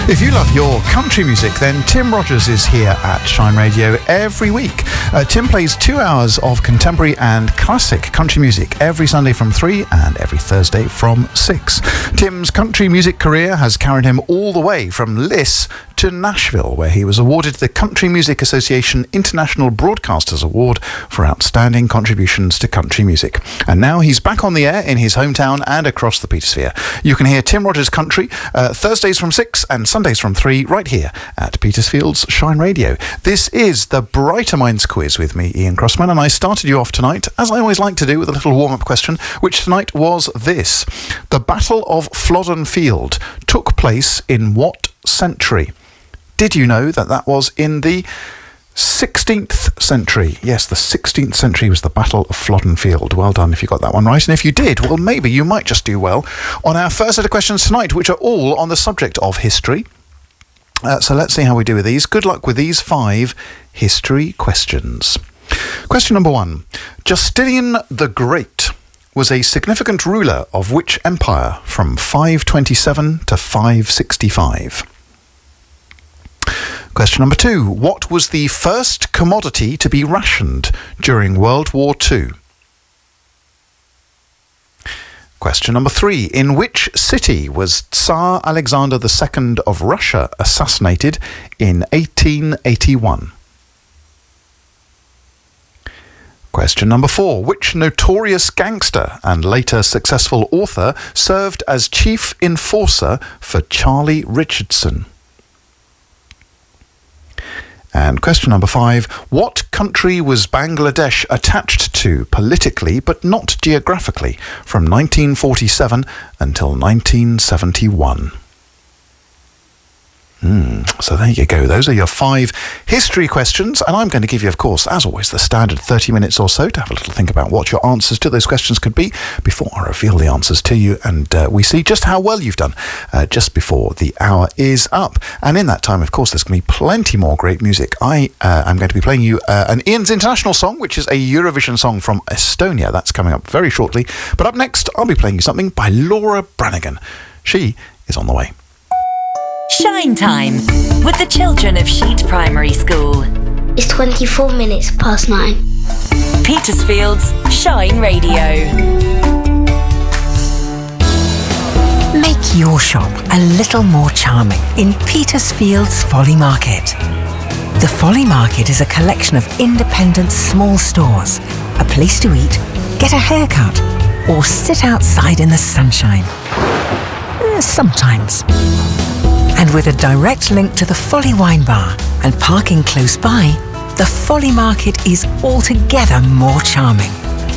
If you love your country music, then Tim Rogers is here at Shine Radio every week. Tim plays 2 hours of contemporary and classic country music every Sunday from 3 and every Thursday from 6. Tim's country music career has carried him all the way from Liss to Nashville, where he was awarded the Country Music Association International Broadcasters Award for outstanding contributions to country music. And now he's back on the air in his hometown and across the Petersphere. You can hear Tim Rogers Country Thursdays from 6 and Sundays from 3 right here at Petersfield's Shine Radio. This is the Brighter Minds quiz with me, Ian Crossman, and I started you off tonight, as I always like to do, with a little warm-up question, which tonight was this. The Battle of Flodden Field took place in what century? Did you know that that was in the 16th century? Yes, the 16th century was the Battle of Flodden Field. Well done if you got that one right. And if you did, well, maybe you might just do well on our first set of questions tonight, which are all on the subject of history. So let's see how we do with these. Good luck with these 5 history questions. Question number 1. Justinian the Great was a significant ruler of which empire from 527 to 565? Question number 2. What was the first commodity to be rationed during World War II? Question number 3. In which city was Tsar Alexander II of Russia assassinated in 1881? Question number 4. Which notorious gangster and later successful author served as chief enforcer for Charlie Richardson? And question number 5, what country was Bangladesh attached to politically but not geographically from 1947 until 1971? So there you go. Those are your 5 history questions. And I'm going to give you, of course, as always, the standard 30 minutes or so to have a little think about what your answers to those questions could be before I reveal the answers to you. And we see just how well you've done just before the hour is up. And in that time, of course, there's going to be plenty more great music. I am going to be playing you an Ian's International song, which is a Eurovision song from Estonia. That's coming up very shortly. But up next, I'll be playing you something by Laura Branigan. She is on the way. Shine Time with the children of Sheet Primary School. It's 24 minutes past 9. Petersfield's Shine Radio. Make your shop a little more charming in Petersfield's Folly Market. The Folly Market is a collection of independent small stores, a place to eat, get a haircut, or sit outside in the sunshine. Sometimes. And with a direct link to the Folly Wine Bar and parking close by, the Folly Market is altogether more charming.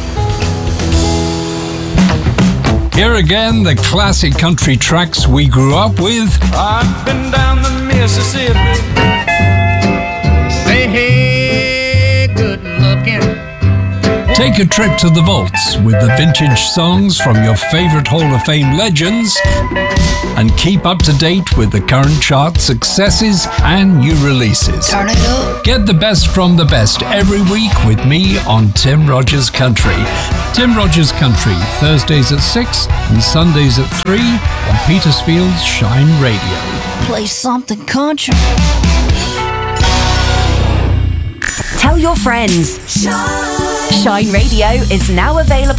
Here again, the classic country tracks we grew up with. I've been down the Mississippi. Say hey, good looking. Take a trip to the vaults with the vintage songs from your favourite Hall of Fame legends, and keep up to date with the current chart successes and new releases. Turn it up. Get the best from the best every week with me on Tim Rogers Country. Tim Rogers Country, Thursdays at 6 and Sundays at 3 on Petersfield's Shine Radio. Play something country. Tell your friends. Shine Radio is now available